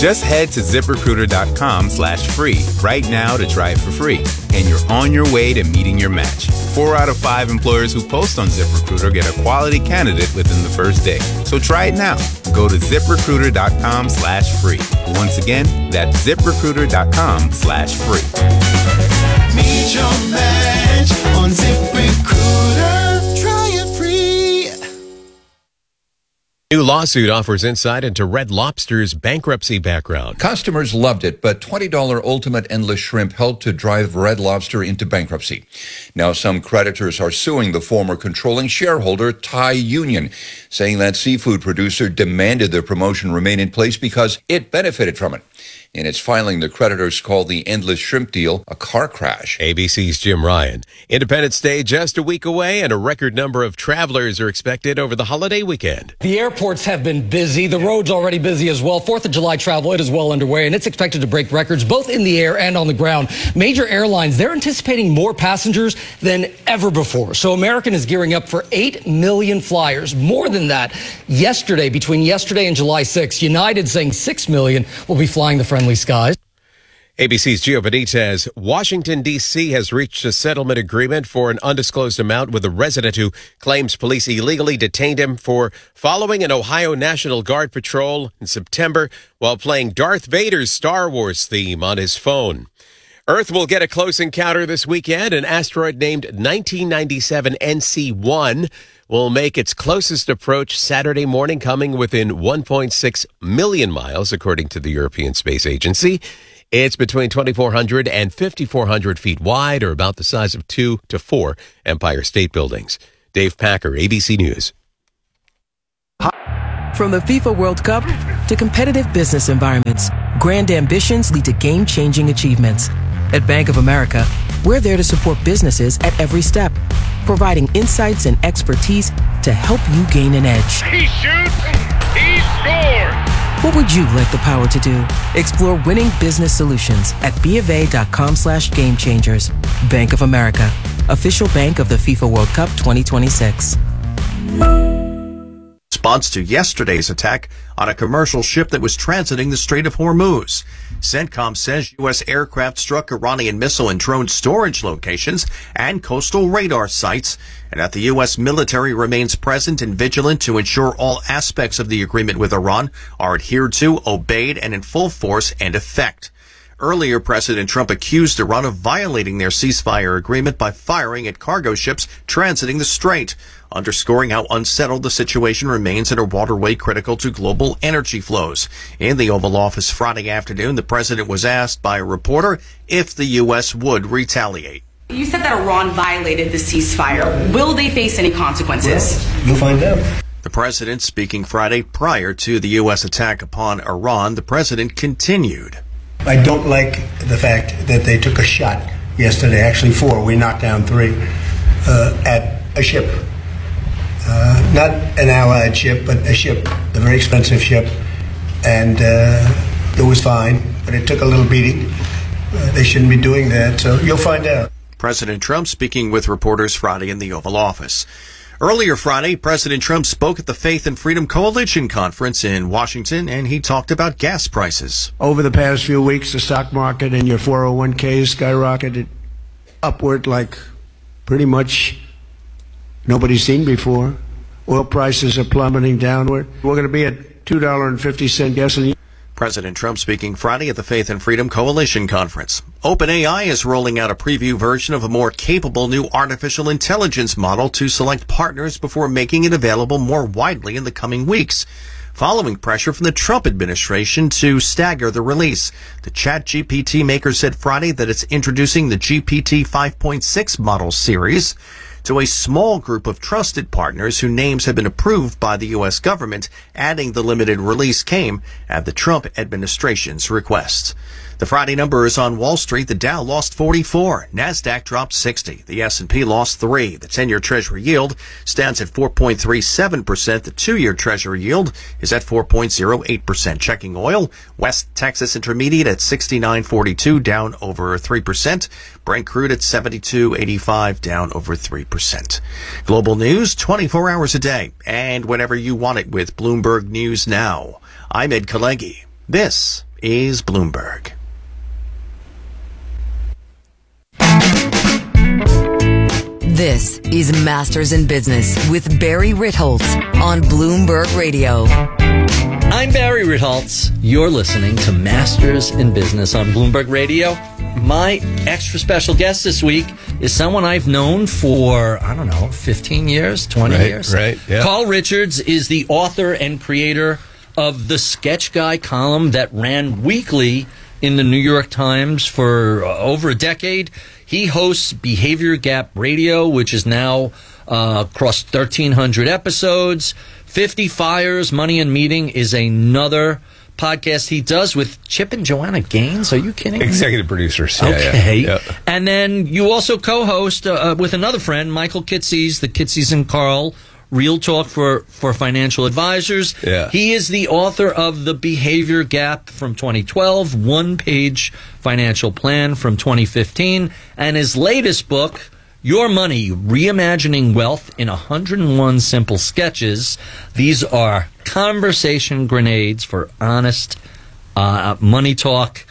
Just head to ZipRecruiter.com/free right now to try it for free. And you're on your way to meeting your match. 4 out of 5 employers who post on ZipRecruiter get a quality candidate within the first day. So try it now. Go to ZipRecruiter.com/free. Once again, that's ZipRecruiter.com/free. Meet your match on ZipRecruiter. Try it free. New lawsuit offers insight into Red Lobster's bankruptcy background. Customers loved it, but $20 Ultimate Endless Shrimp helped to drive Red Lobster into bankruptcy. Now some creditors are suing the former controlling shareholder, Thai Union, saying that seafood producer demanded the promotion remain in place because it benefited from it. In its filing, the creditors called the Endless Shrimp deal a car crash. ABC's Jim Ryan. Independence Day just a week away, and a record number of travelers are expected over the holiday weekend. The airports have been busy. The road's already busy as well. 4th of July travel, it is well underway, and it's expected to break records both in the air and on the ground. Major airlines, they're anticipating more passengers than ever before. So American is gearing up for 8 million flyers. More than that, between yesterday and July 6th, United saying 6 million will be flying the friendly skies. ABC's Gio Benitez. Washington, D.C. has reached a settlement agreement for an undisclosed amount with a resident who claims police illegally detained him for following an Ohio National Guard patrol in September while playing Darth Vader's Star Wars theme on his phone. Earth will get a close encounter this weekend. An asteroid named 1997 NC1 will make its closest approach Saturday morning, coming within 1.6 million miles, according to the European Space Agency. It's between 2,400 and 5,400 feet wide, or about the size of 2 to 4 Empire State Buildings. Dave Packer, ABC News. From the FIFA World Cup to competitive business environments, grand ambitions lead to game-changing achievements. At Bank of America, we're there to support businesses at every step, providing insights and expertise to help you gain an edge. He shoots, he scores! What would you like the power to do? Explore winning business solutions at BofA.com/gamechangers. Bank of America, official bank of the FIFA World Cup 2026. Response to yesterday's attack on a commercial ship that was transiting the Strait of Hormuz. CENTCOM says U.S. aircraft struck Iranian missile and drone storage locations and coastal radar sites, and that the U.S. military remains present and vigilant to ensure all aspects of the agreement with Iran are adhered to, obeyed, and in full force and effect. Earlier, President Trump accused Iran of violating their ceasefire agreement by firing at cargo ships transiting the strait, underscoring how unsettled the situation remains in a waterway critical to global energy flows. In the Oval Office Friday afternoon, the president was asked by a reporter if the U.S. would retaliate. You said that Iran violated the ceasefire. Will they face any consequences? Well, you'll find out. The president speaking Friday prior to the U.S. attack upon Iran, the president continued. I don't like the fact that they took a shot yesterday, actually 4, we knocked down 3, at a ship. Not an allied ship, but a ship, a very expensive ship. And it was fine, but it took a little beating. They shouldn't be doing that, so you'll find out. President Trump speaking with reporters Friday in the Oval Office. Earlier Friday, President Trump spoke at the Faith and Freedom Coalition Conference in Washington, and he talked about gas prices. Over the past few weeks, the stock market and your 401ks skyrocketed upward like pretty much nobody's seen before. Oil prices are plummeting downward. We're going to be at $2.50 gasoline. President Trump speaking Friday at the Faith and Freedom Coalition Conference. OpenAI is rolling out a preview version of a more capable new artificial intelligence model to select partners before making it available more widely in the coming weeks, following pressure from the Trump administration to stagger the release. The ChatGPT maker said Friday that it's introducing the GPT 5.6 model series to a small group of trusted partners whose names have been approved by the U.S. government, adding the limited release came at the Trump administration's request. The Friday numbers on Wall Street, the Dow lost 44, NASDAQ dropped 60, the S&P lost 3, the 10-year Treasury yield stands at 4.37%, the 2-year Treasury yield is at 4.08%. Checking oil, West Texas Intermediate at 69.42, down over 3%, Brent crude at 72.85, down over 3%. Global news 24 hours a day, and whenever you want it with Bloomberg News Now. I'm Ed Kalegi. This is Bloomberg. This is Masters in Business with Barry Ritholtz on Bloomberg Radio. I'm Barry Ritholtz. You're listening to Masters in Business on Bloomberg Radio. My extra special guest this week is someone I've known for, 15 years, 20 years. Right, yeah. Carl Richards is the author and creator of the Sketch Guy column that ran weekly in the New York Times for over a decade. He hosts Behavior Gap Radio, which is now across 1,300 episodes. 50 Fires, Money and Meeting is another podcast he does with Chip and Joanna Gaines. Are you kidding me? Executive producers. Yeah, okay. Yeah. And then you also co-host with another friend, Michael Kitces, the Kitces and Carl Real Talk for Financial Advisors. Yeah. He is the author of The Behavior Gap from 2012, One-Page Financial Plan from 2015, and his latest book, Your Money, Reimagining Wealth in 101 Simple Sketches. These are conversation grenades for honest money talk.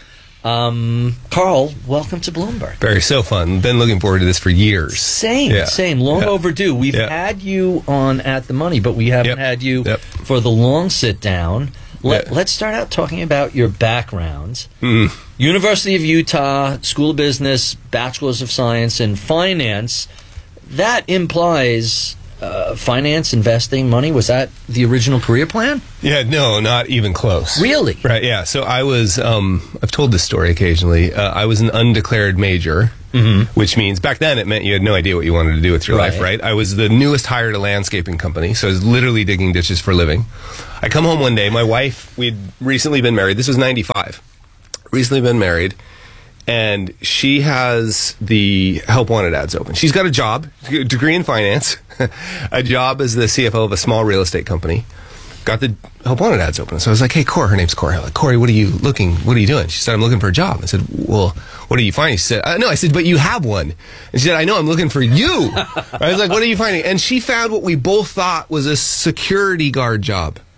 Carl, welcome to Bloomberg. Very so fun. Been looking forward to this for years. Same. Long overdue. We've had you on At the Money, but we haven't had you for the long sit down. Let's start out talking about your background. University of Utah, School of Business, Bachelor's of Science in Finance. That implies finance, investing, money. Was that the original career plan? Yeah, no, not even close. Really? Right, yeah. So I was, I've told this story occasionally. I was an undeclared major, which means back then it meant you had no idea what you wanted to do with your life, right? I was the newest hire at a landscaping company, so I was literally digging ditches for a living. I come home one day, my wife, we'd recently been married. This was 95. Recently been married. And she has the Help Wanted ads open. She's got a job, a degree in finance, a job as the CFO of a small real estate company. Got the Help Wanted ads open. So I was like, hey, Corey, her name's Corey. I'm like, Corey, what are you doing? She said, I'm looking for a job. I said, well, what are you finding? She said, no. I said, but you have one. And she said, I know, I'm looking for you. I was like, what are you finding? And she found what we both thought was a security guard job.